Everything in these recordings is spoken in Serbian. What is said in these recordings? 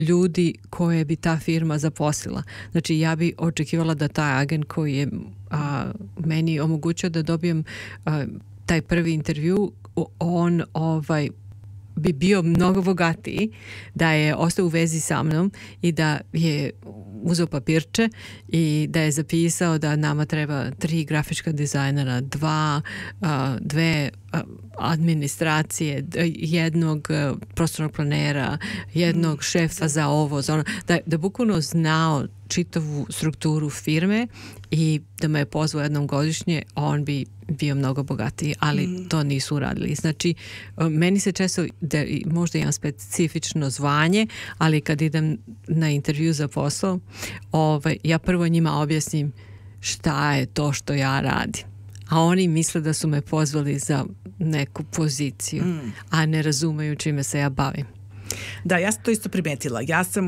ljudi koje bi ta firma zaposlila. Znači ja bi očekivala da taj agent koji je meni omogućio da dobijem taj prvi intervju, on bi bio mnogo bogatiji da je ostao u vezi sa mnom i da je uzeo papirče i da je zapisao da nama treba 3 grafička dizajnera, 2 administracije, 1 prostornog planera, 1 šefa za ovo, za ono. Da bukvalno znao čitavu strukturu firme i da me je pozvao jednom godišnje, on bi bio mnogo bogatiji, ali to nisu uradili. Znači, meni se često, da možda imam specifično zvanje, ali kad idem na intervju za posao, ja prvo njima objasnim šta je to što ja radim. A oni misle da su me pozvali za neku poziciju, a ne razumeju čime se ja bavim. Da, ja sam to isto primetila.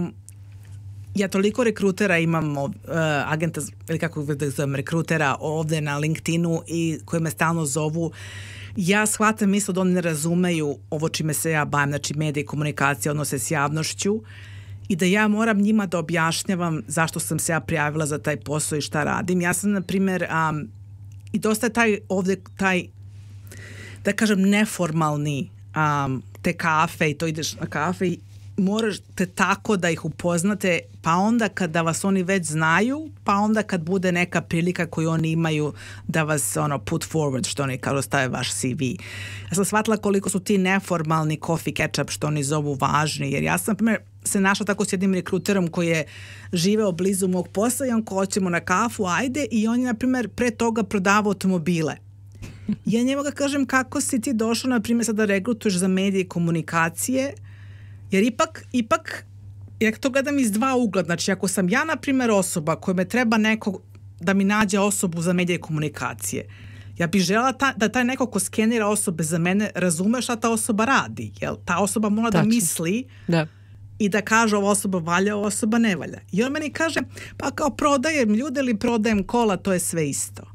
Ja toliko rekrutera imam, agenta, ili kako da zovem, rekrutera ovde na LinkedInu i koji me stalno zovu. Ja shvatam misle da oni ne razumeju ovo čime se ja bavim, znači medije i komunikacije, odnose s javnošću, i da ja moram njima da objašnjavam zašto sam se ja prijavila za taj posao i šta radim. Ja sam, na primjer, i dosta je taj, da kažem, neformalni te kafe, i to ideš na kafe i moraš te tako da ih upoznate, pa onda kada vas oni već znaju, pa onda kad bude neka prilika koju oni imaju da vas put forward, što oni kažu, stave vaš CV. Ja sam shvatila koliko su ti neformalni coffee catch-up, što oni zovu, važni, jer ja sam, na primjer, se našla tako s jednim rekruterom koji je živeo blizu mog posla i on ko hoćemo na kafu, ajde, i on je, na primjer, pre toga prodavao automobile. Ja njemu ga kažem, kako si ti došao, na primjer, sad da rekrutuješ za medije i komunikacije, jer ipak ja to gledam iz 2 ugla. Znači, ako sam ja, na primjer, osoba koja me treba neko da mi nađe osobu za medije i komunikacije, ja bih željela da taj neko ko skenira osobe za mene razume šta ta osoba radi. Jel? Ta osoba mora da misli i da kaže ova osoba valja, ova osoba ne valja. I on meni kaže, pa kao prodajem ljude ili prodajem kola, to je sve isto.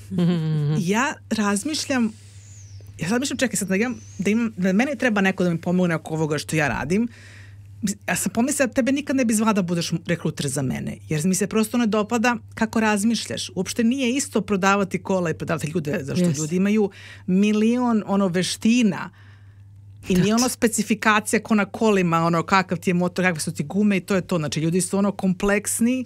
Ja razmišljam, čekaj sad, da meni treba neko da mi pomogne oko ovoga što ja radim. Ja sam pomislila da tebe nikad ne bi zvala da budeš rekruter za mene, jer mi se prosto ne dopada kako razmišljaš. Uopšte nije isto prodavati kola i prodavati ljude, zašto ljudi imaju milion veština i nije specifikacija ko na kolima, kakav ti je motor, kakve su ti gume i to je to. Znači, ljudi su kompleksni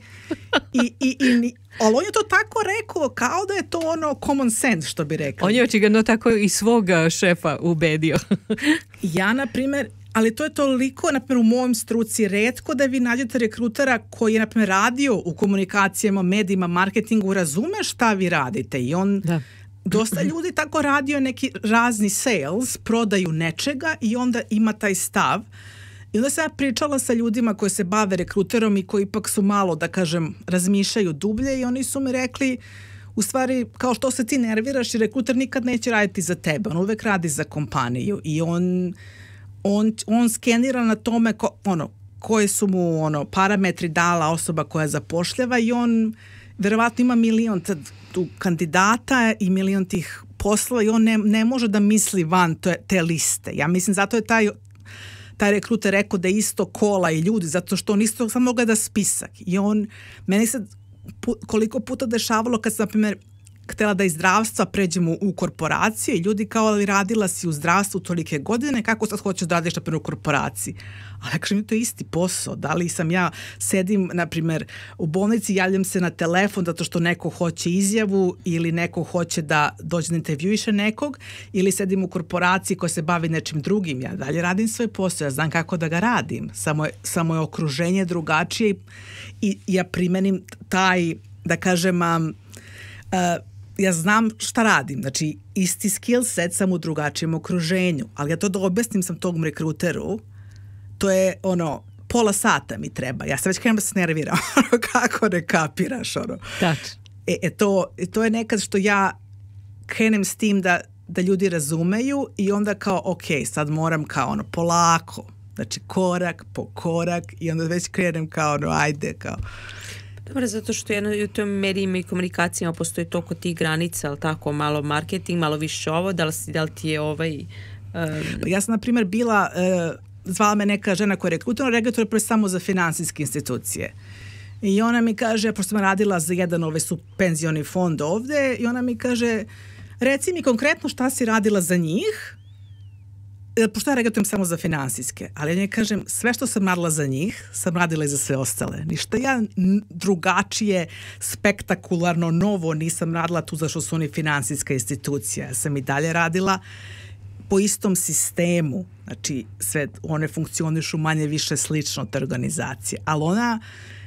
ali on je to tako rekao, kao da je to common sense, što bi rekao. On je očigledno tako i svog šefa ubedio. Ja, na primjer, ali to je toliko, na primjer, u mojom struci retko da vi nađete rekrutera koji je, na primjer, radio u komunikacijama, medijima, marketingu, razume šta vi radite i on... Dosta ljudi tako radio neki razni sales, prodaju nečega i onda ima taj stav. I onda sam ja pričala sa ljudima koji se bave rekruterom i koji ipak su malo, da kažem, razmišljaju dublje i oni su mi rekli, u stvari, kao što se ti nerviraš i rekruter nikad neće raditi za tebe, on uvek radi za kompaniju i on skenira na tome koje su mu parametri dala osoba koja zapošljava i on verovatno ima milion tu kandidata i milion tih poslova i on ne može da misli van te liste. Ja mislim, zato je taj rekruter rekao da isto kola i ljudi, zato što on isto samo gleda spisak. I meni se koliko puta dešavalo kad sam, na primjer, htjela da iz zdravstva pređemo u korporacije i ljudi kao, ali radila si u zdravstvu tolike godine, kako sad hoćeš da radiš, na primjer, u korporaciji? Ali ja kažem, to je isti posao. Da li sam ja sedim, na primjer, u bolnici, javljam se na telefon zato što neko hoće izjavu ili neko hoće da dođe da intervjuiše nekog, ili sedim u korporaciji koja se bavi nečim drugim. Ja dalje radim svoj posao, ja znam kako da ga radim. Samo je okruženje drugačije i ja primenim taj, da kažem, ja znam šta radim, znači isti skill set sam u drugačijem okruženju, ali ja to da objasnim sam tom rekruteru, to je pola sata mi treba, ja se već krenem da se nerviram, kako ne kapiraš, to je nekad što ja krenem s tim da ljudi razumeju i onda kao, ok, sad moram kao polako, znači korak po korak i onda već krenem kao ajde, kao... Dobro, zato što u tom medijima i komunikacijama postoji toliko tih granica, ali tako, malo marketing, malo više ovo, da li ti je Ja sam, na primjer, bila zvala me neka žena koja je regulator pre samo za finansijske institucije. I ona mi kaže, pošto sam radila za jedan su penzioni fond ovde, i ona mi kaže, reci mi konkretno šta si radila za njih, pošto ja regratujem samo za finansijske, ali ja njoj kažem, sve što sam radila za njih, sam radila i za sve ostale. Ništa ja drugačije, spektakularno, novo nisam radila tu zašto su oni finansijska institucija. Ja sam i dalje radila po istom sistemu. Znači, sve one funkcionišu manje više slično te organizacije. Ali ona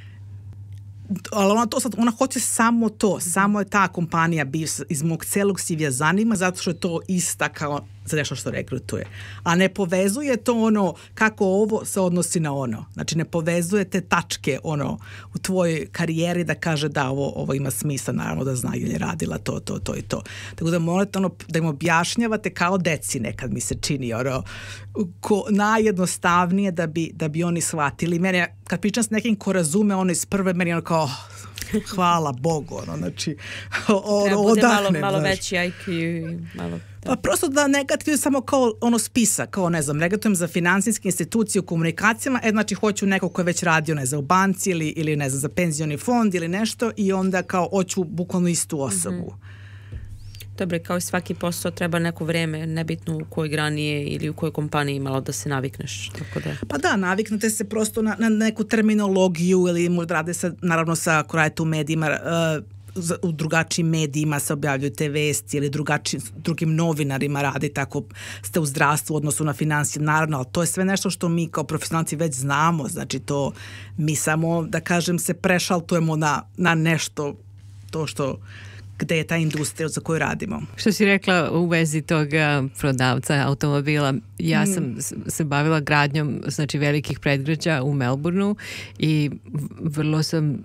to sad, ona hoće samo to, samo je ta kompanija iz mog celog CV-a zanima zato što je to ista kao za nešto što rekrutuje. A ne povezuje to ono kako ovo se odnosi na ono. Znači ne povezuje te tačke ono u tvojoj karijeri da kaže da ovo ima smisla, naravno da zna ili je radila to i to. Tako da morate ono da im objašnjavate kao deci nekad mi se čini ono najjednostavnije da bi oni shvatili. Meni, kad pričam s nekim ko razume ono iz prve, meni ono kao hvala Bogu, ono, znači odahnem. Malo veći IQ i malo... Pa prosto da negativujem samo kao ono spisak, kao ne znam, negativujem za finansijske institucije u komunikacijama, znači hoću neko ko je već radio, ne znam, u banci ili ne znam, za penzioni fond ili nešto i onda kao hoću bukvalno istu osobu. Dobre, kao i svaki posao treba neko vreme, nebitno u kojoj grani je ili u kojoj kompaniji malo da se navikneš. Tako da. Pa da, naviknete se prosto na neku terminologiju ili možda rade sa, naravno sa, ako radite u medijima, u drugačijim medijima se objavljuju te vesti ili drugim novinarima radite ako ste u zdravstvu u odnosu na financije, naravno, ali to je sve nešto što mi kao profesionalci već znamo, znači to mi samo, da kažem, se prešaltujemo na nešto, to što gde je ta industrija za koju radimo. Što si rekla u vezi tog prodavca automobila, ja sam se bavila gradnjom znači velikih predgrađa u Melbourneu i vrlo sam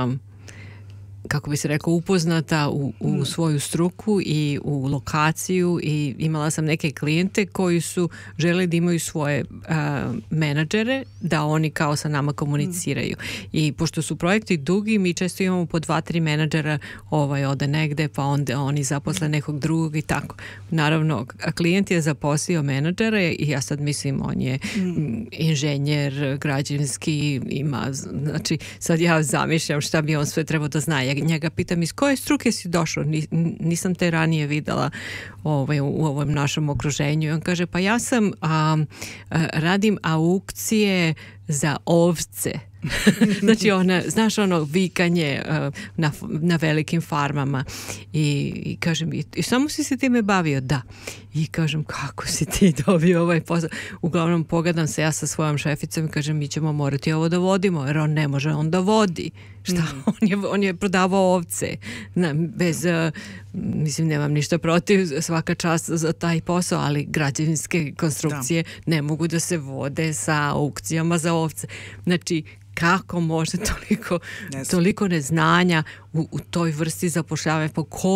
kako bi se rekao, upoznata u svoju struku i u lokaciju i imala sam neke klijente koji su želeli da imaju svoje menadžere, da oni kao sa nama komuniciraju. I pošto su projekti dugi, mi često imamo po 2-3 menadžera, ode negde, pa onda oni zaposle nekog drugog i tako. Naravno, klijent je zaposlio menadžera i ja sad mislim, on je inženjer, građevinski, ima, znači sad ja zamišljam šta bi on sve trebao da zna. Njega pitam, iz koje struke si došao? Nisam te ranije videla u ovom našem okruženju. I on kaže, pa ja sam radim aukcije za ovce. Znači znaš vikanje na velikim farmama i kažem, i samo si se time bavio? Da. I kažem, kako si ti dobio ovaj posao? Uglavnom pogledam se ja sa svojom šeficom i kažem, mi ćemo morati ovo da vodimo, jer on ne može on da vodi. Šta? On je prodavao ovce. Bez, mislim, nemam ništa protiv, svaka čast za taj posao, ali građevinske konstrukcije ne mogu da se vode sa aukcijama za ovce. Znači, kako može toliko neznanja u toj vrsti zapošljavanja,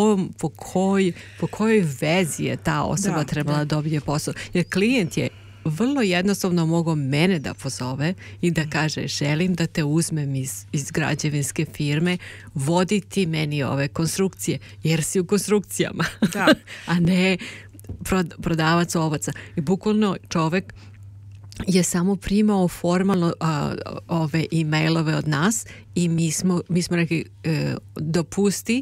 po kojoj vezi je ta osoba trebala da dobije posao. Jer klijent je vrlo jednostavno mogao mene da pozove i da kaže, želim da te uzmem iz građevinske firme, voditi meni ove konstrukcije, jer si u konstrukcijama, a ne prodavac ovaca. I bukvalno čovek je samo primao formalno ove e-mailove od nas i mi smo rekli dopusti,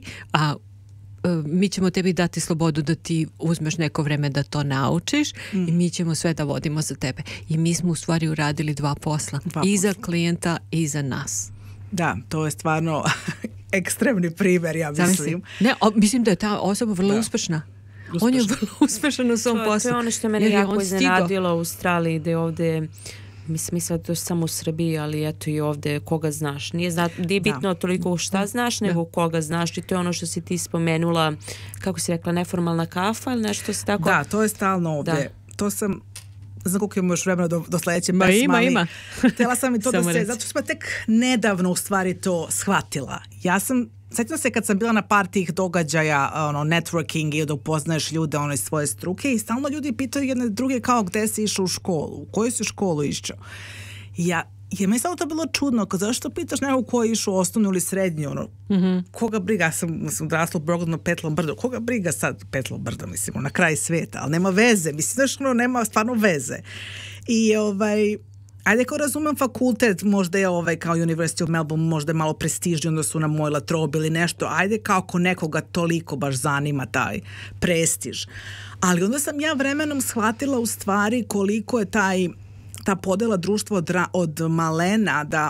mi ćemo tebi dati slobodu da ti uzmeš neko vreme da to naučiš i mi ćemo sve da vodimo za tebe. I mi smo u stvari uradili 2 posla. I za klijenta i za nas. Da, to je stvarno ekstremni primjer, ja mislim. Mislim da je ta osoba vrlo uspešna. On je vrlo uspešan u svom poslu. To je ono što mene jako iznenadilo u Australiji, gde ovde, mislim da to je samo u Srbiji, ali eto i ovde koga znaš. Nije bitno toliko šta znaš, nego koga znaš, i to je ono što si ti spomenula, kako si rekla, neformalna kafa ili nešto si tako? Da, to je stalno ovde. To sam, ne znam koliko ima još vremena do sledeće pesma, ima. Htjela sam i to da se, zato što sam tek nedavno u stvari to shvatila. Ja sam, sjećam se kad sam bila na par tih događaja, networking i da upoznaješ ljude iz svoje struke i stalno ljudi pitaju jedne druge kao gde si išao u školu, u koju si školu išao. I ja je meni samo to bilo čudno, zašto pitaš nekog ko je išao u osnovnu ili srednju, ono, koga briga, ja sam odrasla u Beogradu na Petlom brdo, koga briga sad Petlom brdo, mislim, na kraj sveta, ali nema veze, mislim, znaš, ono, nema stvarno veze. I ajde ko razumem fakultet, možda je kao University of Melbourne, možda je malo prestižniji, onda su na moj La Trobe ili nešto, ajde kako nekoga toliko baš zanima taj prestiž. Ali onda sam ja vremenom shvatila u stvari koliko je ta podela društva od malena, da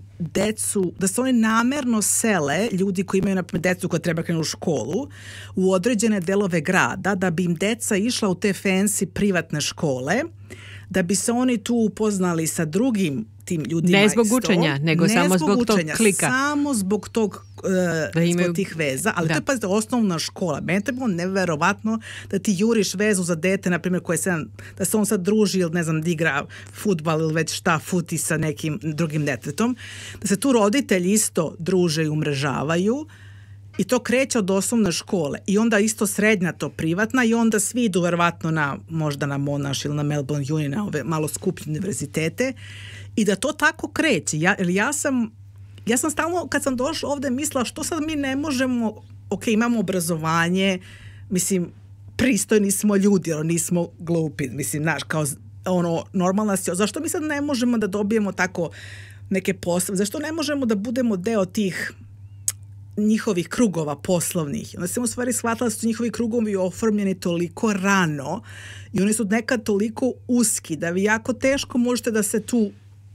da se oni namerno sele, ljudi koji imaju naprimjer decu koja treba krenuti u školu, u određene delove grada, da bi im deca išla u te fancy privatne škole, da bi se oni tu upoznali sa drugim tim ljudima. Ne zbog učenja, nego samo zbog tog klika. Samo zbog tog zbog tih veza, ali to je pazite osnovna škola. Meni je bilo neverovatno da ti juriš vezu za dete, na primjer, da se on sad druži ili ne znam, da igra fudbal ili već šta, futi sa nekim drugim detetom, da se tu roditelji isto druže i umrežavaju. I to kreće od osnovne škole i onda isto srednja to privatna i onda svi idu verovatno možda na Monash ili na Melbourne Uni, na ove malo skuplje univerzitete i da to tako kreće. Ja sam stalno kad sam došla ovde mislila što sad mi ne možemo, ok, imamo obrazovanje, mislim, pristojni smo ljudi, nismo glupi, mislim, znaš, kao normalna si, zašto mi sad ne možemo da dobijemo tako neke poslove, zašto ne možemo da budemo deo tih njihovih krugova poslovnih. Onda sam u stvari shvatila da su njihovi krugovi oformljeni toliko rano i oni su nekad toliko uski da vi jako teško možete da se tu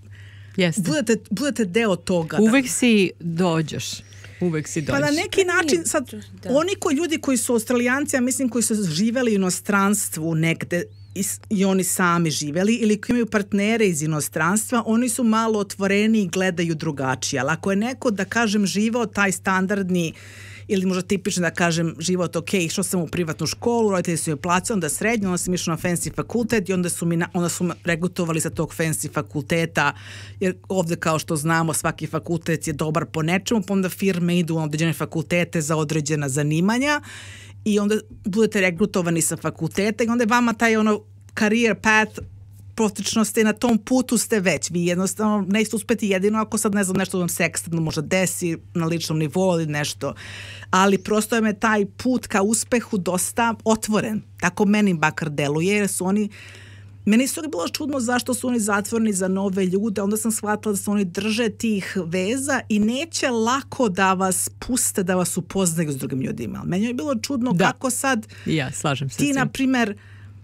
budete deo toga. Uvek si dođeš. Pa na neki način sad oni ljudi koji su Australijanci, ja mislim koji su živeli u inostranstvu negde i oni sami živeli ili koji imaju partnere iz inostranstva, oni su malo otvoreni i gledaju drugačije. Ali ako je neko, da kažem, živao taj standardni ili možda tipično da kažem život, ok, išao sam u privatnu školu, roditelji su joj plaćali, onda srednju, onda sam išao na fancy fakultet i onda su me regrutovali sa tog fancy fakulteta, jer ovde kao što znamo svaki fakultet je dobar po nečemu, pa onda firme idu na određene fakultete za određena zanimanja i onda budete regrutovani sa fakulteta i onda je vama taj career path, protično ste na tom putu ste već. Vi jednostavno nećete uspeti jedino ako sad ne znam nešto vam se eksterno možda desi na ličnom nivou ili nešto. Ali prosto je taj put ka uspehu dosta otvoren. Tako meni bakar deluje jer su oni meni su bilo čudno zašto su oni zatvoreni za nove ljude, onda sam shvatila da se oni drže tih veza i neće lako da vas puste, da vas upoznaju s drugim ljudima. Meni je bilo čudno kako sad slažem se ti, na primer,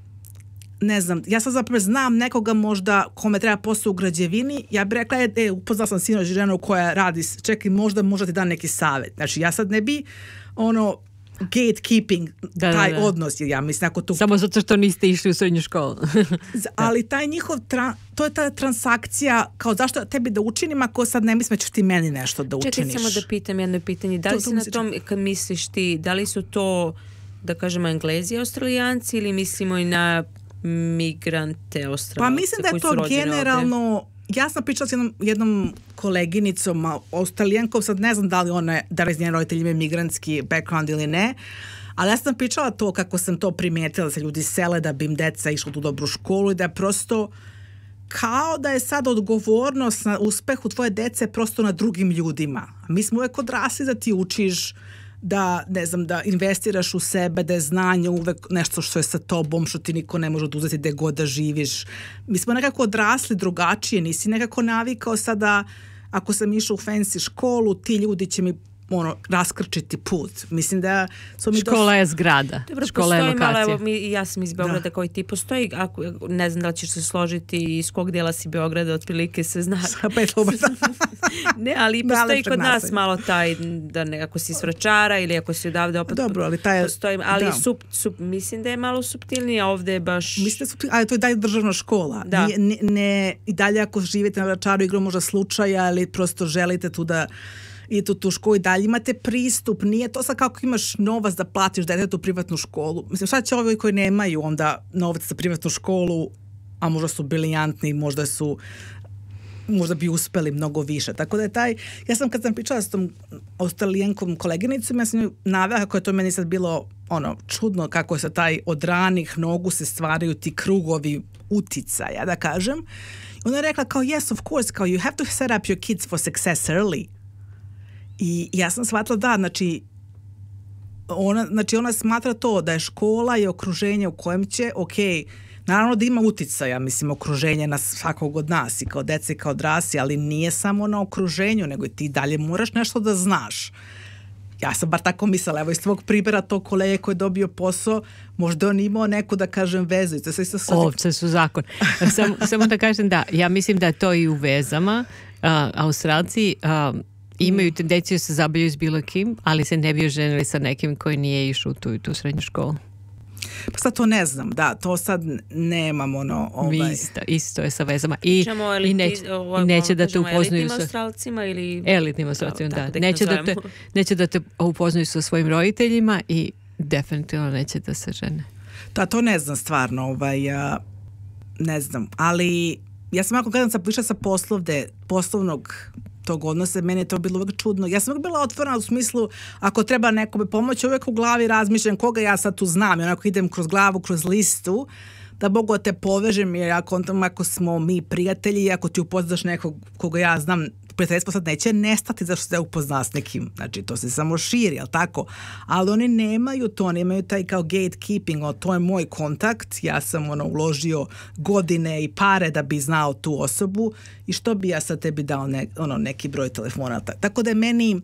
ne znam, ja sad zapravo znam nekoga možda kome treba posao u građevini, ja bih rekla, upoznala sam sinoć ženu koja radi, čekaj, možda ti da neki savjet. Znači, ja sad ne bi gatekeeping, taj odnos, jer ja mislim ako to... Samo zato što niste išli u srednju školu. Ali taj njihov, to je ta transakcija, kao zašto tebi da učinim ako sad ne mislim da ćeš ti meni nešto da učiniš. Čekaj, samo da pitam jedno pitanje, da li si na tom, kad misliš ti, da li su to, da kažemo, Englezi, Australijanci ili mislimo i na migrante Australijanci? Pa mislim da je to generalno ovdje. Ja sam pričala s jednom koleginicom, Australijankom, sad ne znam da li njeni roditelji imaju migrantski background ili ne, ali ja sam pričala to kako sam to primijetila, da se ljudi sele da bi im deca išla u dobru školu i da je prosto kao da je sad odgovornost na uspehu tvoje dece prosto na drugim ljudima. Mi smo uvek odrasli da ti učiš da, ne znam, da investiraš u sebe, da je znanje uvek nešto što je sa tobom, što ti niko ne može oduzeti gde god da živiš. Mi smo nekako odrasli drugačije, nisi nekako navikao sada, ako sam išao u fancy školu, ti ljudi će mi raskrčiti put. Mislim da škola je zgrada. Dobro, škola je lokacija. Malo, ja sam iz Beograda kao i ti. Postoji, ne znam da li ćeš se složiti iz kog dijela si Beograda, otprilike se zna. Ne, ali postoji kod nas malo taj, da ako si s Vračara ili ako si odavde opet. Dobro, ali taj postoji, ali mislim da je malo suptilnije, ovde je baš. Mislim da ali to je dalje državna škola. Da. Ne, i dalje ako živite na Vračaru, igrom možda slučaja, ali prosto želite tu da idete u tu školu i dalje imate pristup, nije to sad kako imaš novac da platiš detetu privatnu školu. Mislim, šta će ovi koji nemaju onda novac za privatnu školu, a možda su briljantni, možda su možda bi uspeli mnogo više. Tako da je ja sam kad sam pričala s tom Australijankom koleginicom, ja sam nju navela kako je to meni sad bilo čudno kako je sa taj od ranih nogu se stvaraju ti krugovi uticaja, da kažem. Ona je rekla kao yes, of course, kao you have to set up your kids for success early. I ja sam shvatila da, znači ona smatra to da je škola i okruženje u kojem će, naravno da ima uticaja, mislim, okruženje na svakog od nas i kao dece i kao odrasli, ali nije samo na okruženju, nego i ti dalje moraš nešto da znaš. Ja sam bar tako mislila, evo iz tvog primjera tog kolege koji je dobio posao, možda on imao neku, da kažem, vezu. Ovce su zakon. Samo da kažem da, ja mislim da je to i u vezama. Australci imaju tendenciju da se zabavljaju s bilo kim, ali se ne bi oženili sa nekim koji nije išao u tu srednju školu. Pa sad to ne znam, da, to sad nemam Isto je sa vezama. I neće da te upoznaju sa Australcima ili elitnim Australcima, da. Neće da te upoznaju sa svojim roditeljima i definitivno neće da se žene. Da, to ne znam stvarno, ne znam, ali ja sam ako sam prišla sa poslovnog tog odnosa, meni je to bilo uvek čudno. Ja sam uvek bila otvorena u smislu, ako treba nekome pomoći, uvek u glavi razmišljam koga ja sad tu znam i onako idem kroz glavu, kroz listu, da mogu da te povežem, jer ako smo mi prijatelji i ako ti upoznaš nekog koga ja znam, prijateljstvo sad neće nestati zašto se upozna s nekim, znači to se samo širi, jel tako? Ali oni nemaju to, oni imaju taj kao gatekeeping, to je moj kontakt, ja sam uložio godine i pare da bi znao tu osobu i što bi ja sad tebi dao neki broj telefona. Tako da je meni,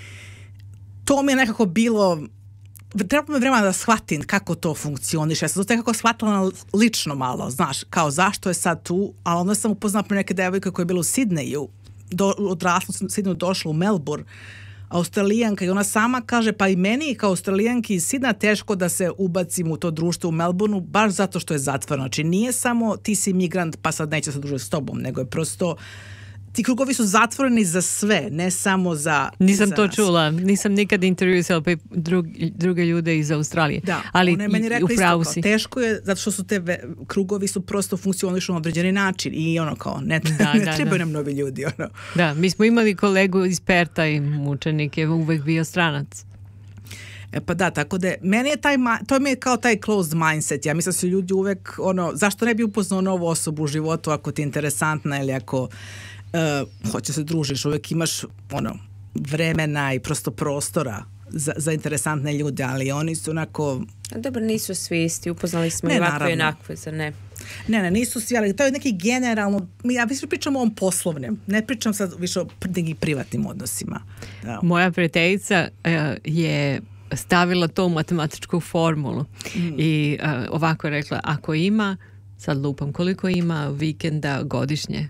to mi je nekako bilo, treba mi vremena da shvatim kako to funkcioniše. Ja sam to nekako shvatila lično malo, znaš, kao zašto je sad tu, ali onda sam upoznala pre neke devojke koja je bila u Sidneju, odrasla u Sidneju, došla u Melbourne, Australijanka, i ona sama kaže, pa i meni kao Australijanki iz Sidneja teško da se ubacim u to društvo u Melbourneu, baš zato što je zatvoreno. Znači nije samo ti si migrant pa sad neće se družiti s tobom, nego je prosto ti krugovi su zatvoreni za sve, ne samo za Nisam za to nas. čula, nisam nikad intervjuisala druge ljude iz Australije. Da, ali ona je meni rekla upravo isto, si. teško je, zato što su krugovi su prosto funkcionišu na određeni način i ne trebaju nam novi ljudi. Da, mi smo imali kolegu iz Perta i učenik je uvek bio stranac. Pa da, tako da meni je to mi je kao taj closed mindset. Ja mislim da su ljudi uvek zašto ne bi upoznao novu osobu u životu ako ti je interesantna ili ako hoće se družiš, uvek imaš vremena i prosto prostora za interesantne ljude, ali oni su onako... Dobro, nisu svi isti, upoznali smo i ovakve i onakve, zar ne? Ne, nisu svi, ali to je neki generalno, ja više pričam o ovom poslovnem, ne pričam sad više o nekim privatnim odnosima. Da. Moja prijateljica je stavila to u matematičku formulu i ovako je rekla, ako ima, sad lupam, koliko ima vikenda godišnje?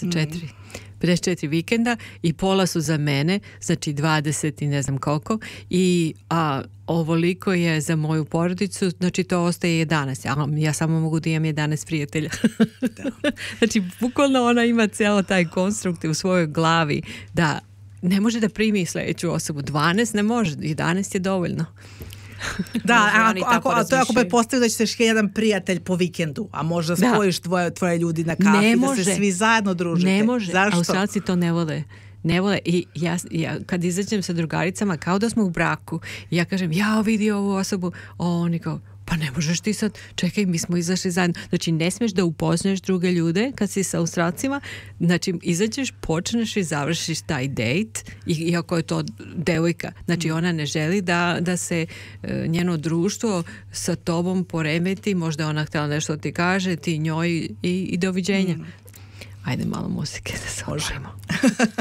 54 vikenda i pola su za mene, znači 20 i ne znam koliko, i ovoliko je za moju porodicu, znači to ostaje 11. Ja samo mogu da imam 11 prijatelja. Znači, bukvalno ona ima cijelo taj konstrukt u svojoj glavi da ne može da primi sljedeću osobu. 12 ne može, 11 je dovoljno. Da, ako pretpostavljaju da ćeš jedan prijatelj po vikendu, a možda spojiš tvoje ljudi na kafi, da se svi zajedno družite. Ne može, zašto? Australci to ne vole. Ne vole. I ja kad izađem sa drugaricama, kao da smo u braku, ja kažem, ja vidio ovu osobu, oni kao, pa ne možeš ti sad, čekaj, mi smo izašli zajedno. Znači, ne smiješ da upoznaš druge ljude kad si sa Australcima. Znači, izađeš, počneš i završiš taj dejt, iako je to devojka. Znači, ona ne želi da se njeno društvo sa tobom poremeti, možda ona htjela nešto ti kaže, ti njoj i doviđenja. Ajde malo muzike da se odmorimo.